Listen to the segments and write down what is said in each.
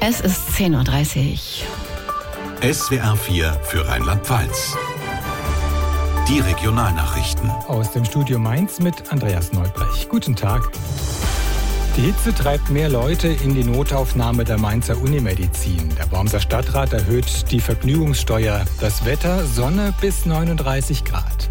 Es ist 10.30 Uhr. SWR 4 für Rheinland-Pfalz. Die Regionalnachrichten. Aus dem Studio Mainz mit Andreas Neubrecht. Guten Tag. Die Hitze treibt mehr Leute in die Notaufnahme der Mainzer Unimedizin. Der Wormser Stadtrat erhöht die Vergnügungssteuer. Das Wetter, Sonne bis 39 Grad.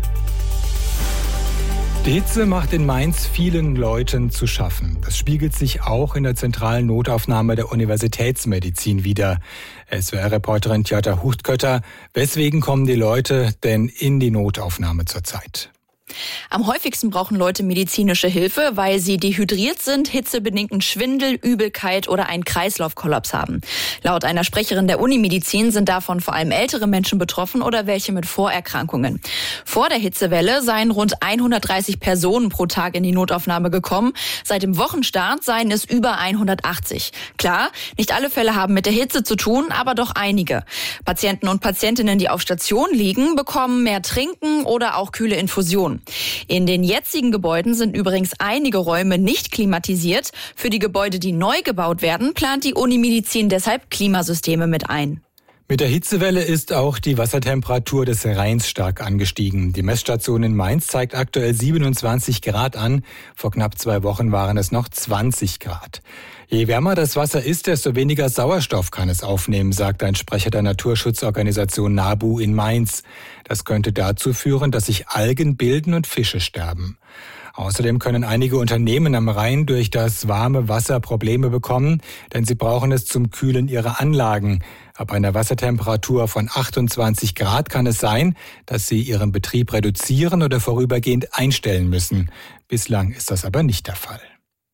Die Hitze macht in Mainz vielen Leuten zu schaffen. Das spiegelt sich auch in der zentralen Notaufnahme der Universitätsmedizin wider. SWR-Reporterin Tjata Huchtkötter, weswegen kommen die Leute denn in die Notaufnahme zurzeit? Am häufigsten brauchen Leute medizinische Hilfe, weil sie dehydriert sind, hitzebedingten Schwindel, Übelkeit oder einen Kreislaufkollaps haben. Laut einer Sprecherin der Unimedizin sind davon vor allem ältere Menschen betroffen oder welche mit Vorerkrankungen. Vor der Hitzewelle seien rund 130 Personen pro Tag in die Notaufnahme gekommen. Seit dem Wochenstart seien es über 180. Klar, nicht alle Fälle haben mit der Hitze zu tun, aber doch einige. Patienten und Patientinnen, die auf Station liegen, bekommen mehr Trinken oder auch kühle Infusionen. In den jetzigen Gebäuden sind übrigens einige Räume nicht klimatisiert. Für die Gebäude, die neu gebaut werden, plant die Unimedizin deshalb Klimasysteme mit ein. Mit der Hitzewelle ist auch die Wassertemperatur des Rheins stark angestiegen. Die Messstation in Mainz zeigt aktuell 27 Grad an. Vor knapp 2 Wochen waren es noch 20 Grad. Je wärmer das Wasser ist, desto weniger Sauerstoff kann es aufnehmen, sagt ein Sprecher der Naturschutzorganisation NABU in Mainz. Das könnte dazu führen, dass sich Algen bilden und Fische sterben. Außerdem können einige Unternehmen am Rhein durch das warme Wasser Probleme bekommen, denn sie brauchen es zum Kühlen ihrer Anlagen. Ab einer Wassertemperatur von 28 Grad kann es sein, dass sie ihren Betrieb reduzieren oder vorübergehend einstellen müssen. Bislang ist das aber nicht der Fall.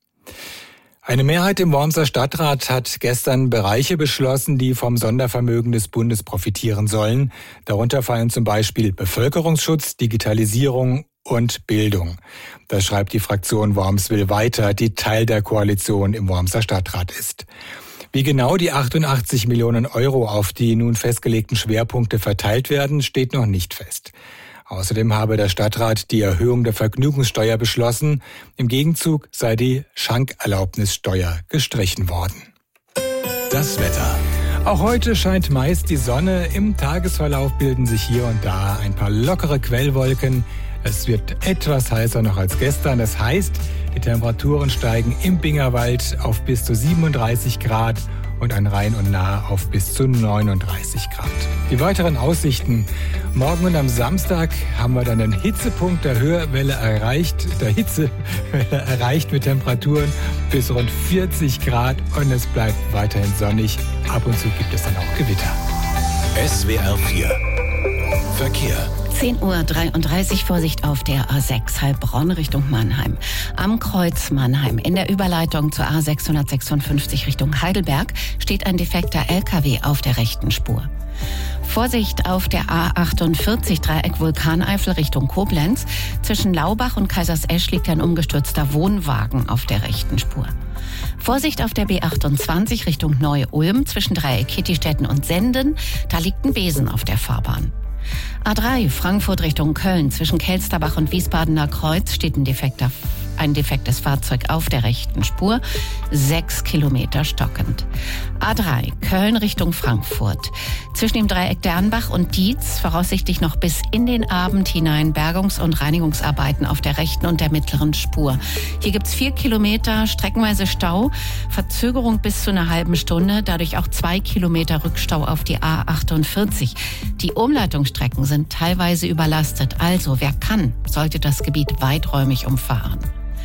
Eine Mehrheit im Wormser Stadtrat hat gestern Bereiche beschlossen, die vom Sondervermögen des Bundes profitieren sollen. Darunter fallen zum Beispiel Bevölkerungsschutz, Digitalisierung und Bildung. Das schreibt die Fraktion Worms will weiter, die Teil der Koalition im Wormser Stadtrat ist. Wie genau die 88 Millionen Euro auf die nun festgelegten Schwerpunkte verteilt werden, steht noch nicht fest. Außerdem habe der Stadtrat die Erhöhung der Vergnügungssteuer beschlossen. Im Gegenzug sei die Schankerlaubnissteuer gestrichen worden. Das Wetter. Auch heute scheint meist die Sonne. Im Tagesverlauf bilden sich hier und da ein paar lockere Quellwolken. Es wird etwas heißer noch als gestern. Das heißt, die Temperaturen steigen im Bingerwald auf bis zu 37 Grad und an Rhein und Nahe auf bis zu 39 Grad. Die weiteren Aussichten. Morgen und am Samstag haben wir dann den Hitzepunkt der Hitzewelle erreicht mit Temperaturen bis rund 40 Grad und es bleibt weiterhin sonnig. Ab und zu gibt es dann auch Gewitter. SWR 4 Verkehr. 10.33 Uhr, Vorsicht auf der A6 Heilbronn Richtung Mannheim. Am Kreuz Mannheim in der Überleitung zur A656 Richtung Heidelberg steht ein defekter LKW auf der rechten Spur. Vorsicht auf der A48 Dreieck Vulkaneifel Richtung Koblenz. Zwischen Laubach und Kaisersesch liegt ein umgestürzter Wohnwagen auf der rechten Spur. Vorsicht auf der B28 Richtung Neu-Ulm zwischen Dreieck Kittistetten und Senden. Da liegt ein Besen auf der Fahrbahn. A3 Frankfurt Richtung Köln zwischen Kelsterbach und Wiesbadener Kreuz steht ein defektes Fahrzeug auf der rechten Spur, 6 Kilometer stockend. A3 Köln Richtung Frankfurt zwischen dem Dreieck Dernbach und Dietz voraussichtlich noch bis in den Abend hinein Bergungs- und Reinigungsarbeiten auf der rechten und der mittleren Spur. Hier gibt's 4 Kilometer streckenweise Stau, Verzögerung bis zu einer halben Stunde, dadurch auch 2 Kilometer Rückstau auf die A48. Die Umleitungsstrecken sind teilweise überlastet, also wer kann, sollte das Gebiet weiträumig umfahren.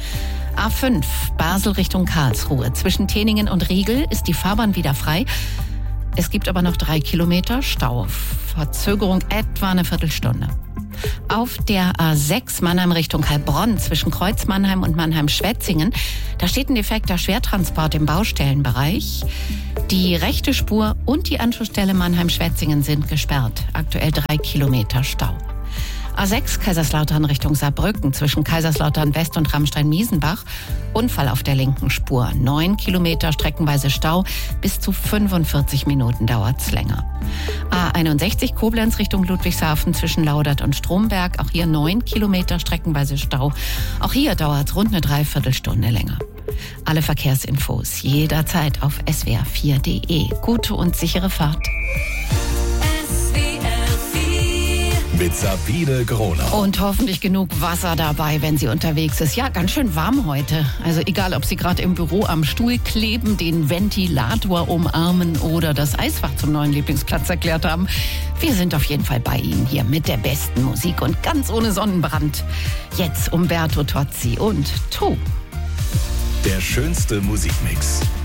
A5 Basel Richtung Karlsruhe. Zwischen Teningen und Riegel ist die Fahrbahn wieder frei. Es gibt aber noch 3 Kilometer Stau. Verzögerung etwa eine Viertelstunde. Auf der A6 Mannheim Richtung Heilbronn zwischen Kreuz Mannheim und Mannheim-Schwetzingen, da steht ein defekter Schwertransport im Baustellenbereich. Die rechte Spur und die Anschlussstelle Mannheim-Schwetzingen sind gesperrt. Aktuell 3 Kilometer Stau. A6 Kaiserslautern Richtung Saarbrücken zwischen Kaiserslautern West und Ramstein-Miesenbach. Unfall auf der linken Spur. 9 Kilometer streckenweise Stau. Bis zu 45 Minuten dauert's länger. A61 Koblenz Richtung Ludwigshafen zwischen Laudert und Stromberg. Auch hier 9 Kilometer streckenweise Stau. Auch hier dauert's rund eine Dreiviertelstunde länger. Alle Verkehrsinfos jederzeit auf swr4.de. Gute und sichere Fahrt. Mit Sabine Gronau. Und hoffentlich genug Wasser dabei, wenn sie unterwegs ist. Ja, ganz schön warm heute. Also egal, ob Sie gerade im Büro am Stuhl kleben, den Ventilator umarmen oder das Eisfach zum neuen Lieblingsplatz erklärt haben. Wir sind auf jeden Fall bei Ihnen hier mit der besten Musik und ganz ohne Sonnenbrand. Jetzt Umberto Tozzi und Tu. Der schönste Musikmix.